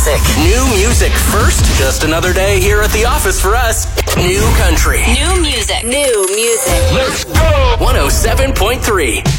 music. New music first. Just another day here at the office for us. New country. New music. New music. Let's go! 107.3.